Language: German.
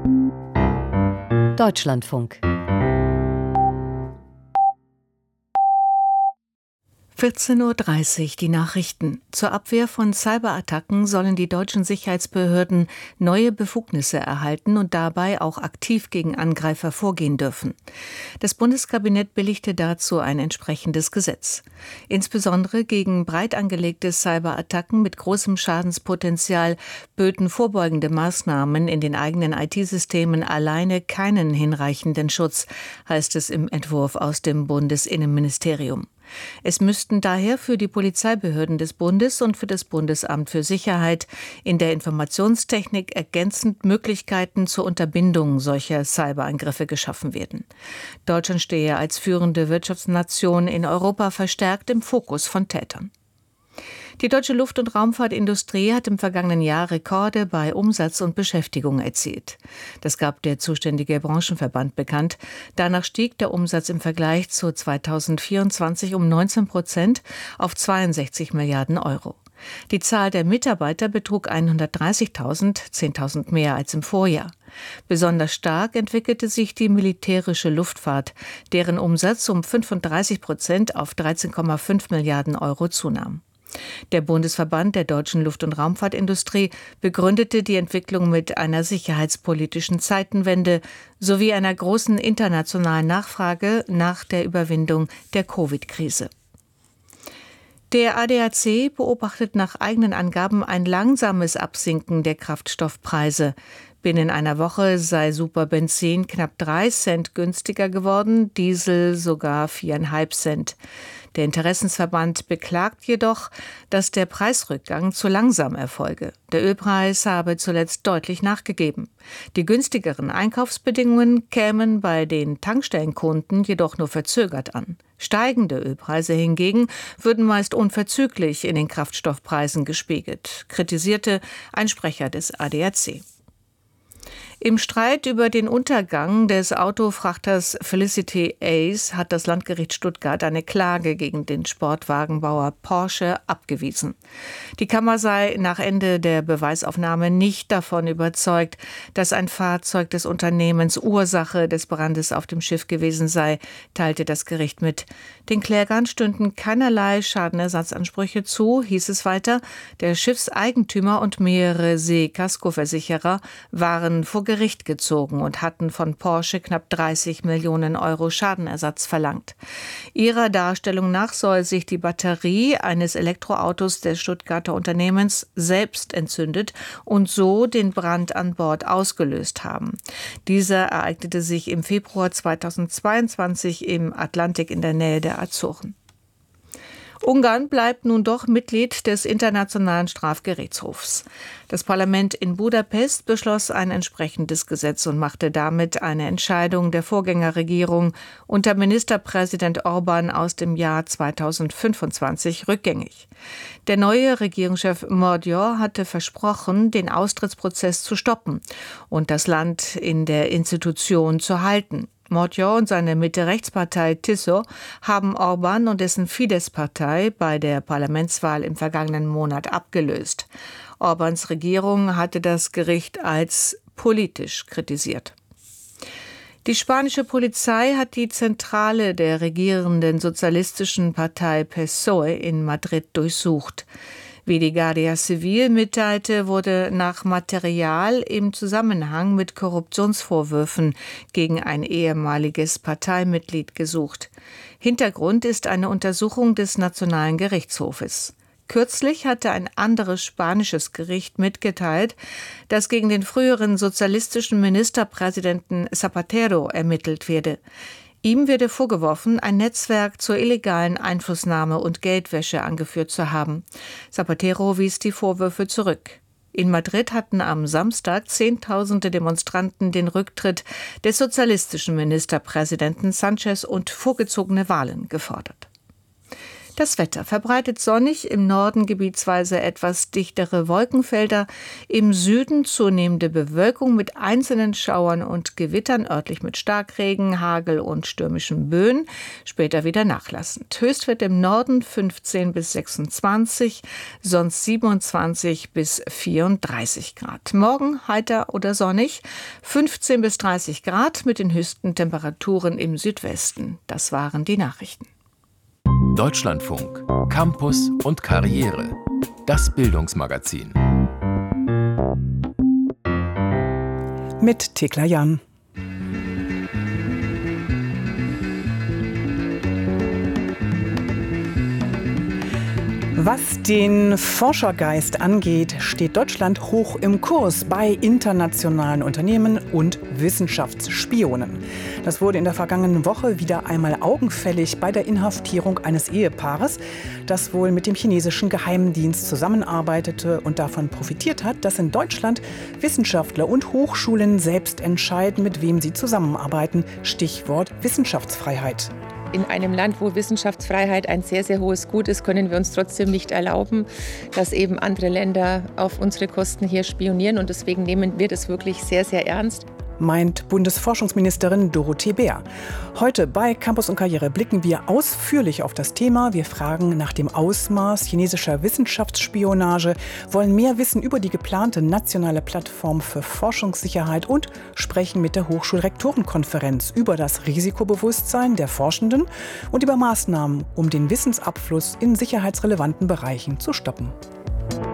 Deutschlandfunk. 14:30 Uhr, die Nachrichten. Zur Abwehr von Cyberattacken sollen die deutschen Sicherheitsbehörden neue Befugnisse erhalten und dabei auch aktiv gegen Angreifer vorgehen dürfen. Das Bundeskabinett billigte dazu ein entsprechendes Gesetz. Insbesondere gegen breit angelegte Cyberattacken mit großem Schadenspotenzial böten vorbeugende Maßnahmen in den eigenen IT-Systemen alleine keinen hinreichenden Schutz, heißt es im Entwurf aus dem Bundesinnenministerium. Es müssten daher für die Polizeibehörden des Bundes und für das Bundesamt für Sicherheit in der Informationstechnik ergänzend Möglichkeiten zur Unterbindung solcher Cyberangriffe geschaffen werden. Deutschland stehe als führende Wirtschaftsnation in Europa verstärkt im Fokus von Tätern. Die deutsche Luft- und Raumfahrtindustrie hat im vergangenen Jahr Rekorde bei Umsatz und Beschäftigung erzielt. Das gab der zuständige Branchenverband bekannt. Danach stieg der Umsatz im Vergleich zu 2024 um 19% auf 62 Milliarden Euro. Die Zahl der Mitarbeiter betrug 130.000, 10.000 mehr als im Vorjahr. Besonders stark entwickelte sich die militärische Luftfahrt, deren Umsatz um 35% auf 13,5 Milliarden Euro zunahm. Der Bundesverband der deutschen Luft- und Raumfahrtindustrie begründete die Entwicklung mit einer sicherheitspolitischen Zeitenwende sowie einer großen internationalen Nachfrage nach der Überwindung der Covid-Krise. Der ADAC beobachtet nach eigenen Angaben ein langsames Absinken der Kraftstoffpreise. Binnen einer Woche sei Superbenzin knapp 3 Cent günstiger geworden, Diesel sogar 4,5 Cent. Der Interessensverband beklagt jedoch, dass der Preisrückgang zu langsam erfolge. Der Ölpreis habe zuletzt deutlich nachgegeben. Die günstigeren Einkaufsbedingungen kämen bei den Tankstellenkunden jedoch nur verzögert an. Steigende Ölpreise hingegen würden meist unverzüglich in den Kraftstoffpreisen gespiegelt, kritisierte ein Sprecher des ADAC. Im Streit über den Untergang des Autofrachters Felicity Ace hat das Landgericht Stuttgart eine Klage gegen den Sportwagenbauer Porsche abgewiesen. Die Kammer sei nach Ende der Beweisaufnahme nicht davon überzeugt, dass ein Fahrzeug des Unternehmens Ursache des Brandes auf dem Schiff gewesen sei, teilte das Gericht mit. Den Klägern stünden keinerlei Schadenersatzansprüche zu, hieß es weiter. Der Schiffseigentümer und mehrere See-Kaskoversicherer waren vor Gericht gezogen und hatten von Porsche knapp 30 Millionen Euro Schadenersatz verlangt. Ihrer Darstellung nach soll sich die Batterie eines Elektroautos des Stuttgarter Unternehmens selbst entzündet und so den Brand an Bord ausgelöst haben. Dieser ereignete sich im Februar 2022 im Atlantik in der Nähe der Azoren. Ungarn bleibt nun doch Mitglied des Internationalen Strafgerichtshofs. Das Parlament in Budapest beschloss ein entsprechendes Gesetz und machte damit eine Entscheidung der Vorgängerregierung unter Ministerpräsident Orbán aus dem Jahr 2025 rückgängig. Der neue Regierungschef Magyar hatte versprochen, den Austrittsprozess zu stoppen und das Land in der Institution zu halten. Magyar und seine Mitte-Rechts-Partei TISO haben Orbán und dessen Fidesz-Partei bei der Parlamentswahl im vergangenen Monat abgelöst. Orbáns Regierung hatte das Gericht als politisch kritisiert. Die spanische Polizei hat die Zentrale der regierenden sozialistischen Partei PSOE in Madrid durchsucht. Wie die Guardia Civil mitteilte, wurde nach Material im Zusammenhang mit Korruptionsvorwürfen gegen ein ehemaliges Parteimitglied gesucht. Hintergrund ist eine Untersuchung des Nationalen Gerichtshofes. Kürzlich hatte ein anderes spanisches Gericht mitgeteilt, dass gegen den früheren sozialistischen Ministerpräsidenten Zapatero ermittelt werde. Ihm werde vorgeworfen, ein Netzwerk zur illegalen Einflussnahme und Geldwäsche angeführt zu haben. Zapatero wies die Vorwürfe zurück. In Madrid hatten am Samstag Zehntausende Demonstranten den Rücktritt des sozialistischen Ministerpräsidenten Sánchez und vorgezogene Wahlen gefordert. Das Wetter verbreitet sonnig, im Norden gebietsweise etwas dichtere Wolkenfelder, im Süden zunehmende Bewölkung mit einzelnen Schauern und Gewittern, örtlich mit Starkregen, Hagel und stürmischen Böen, später wieder nachlassend. Höchstwert im Norden 15 bis 26, sonst 27 bis 34 Grad. Morgen heiter oder sonnig, 15 bis 30 Grad mit den höchsten Temperaturen im Südwesten. Das waren die Nachrichten. Deutschlandfunk, Campus und Karriere. Das Bildungsmagazin. Mit Thekla Jan. Was den Forschergeist angeht, steht Deutschland hoch im Kurs bei internationalen Unternehmen und Wissenschaftsspionen. Das wurde in der vergangenen Woche wieder einmal augenfällig bei der Inhaftierung eines Ehepaares, das wohl mit dem chinesischen Geheimdienst zusammenarbeitete und davon profitiert hat, dass in Deutschland Wissenschaftler und Hochschulen selbst entscheiden, mit wem sie zusammenarbeiten. Stichwort Wissenschaftsfreiheit. In einem Land, wo Wissenschaftsfreiheit ein sehr, sehr hohes Gut ist, können wir uns trotzdem nicht erlauben, dass eben andere Länder auf unsere Kosten hier spionieren. Und deswegen nehmen wir das wirklich sehr, sehr ernst. Meint Bundesforschungsministerin Dorothee Bär. Heute bei Campus und Karriere blicken wir ausführlich auf das Thema. Wir fragen nach dem Ausmaß chinesischer Wissenschaftsspionage, wollen mehr wissen über die geplante nationale Plattform für Forschungssicherheit und sprechen mit der Hochschulrektorenkonferenz über das Risikobewusstsein der Forschenden und über Maßnahmen, um den Wissensabfluss in sicherheitsrelevanten Bereichen zu stoppen.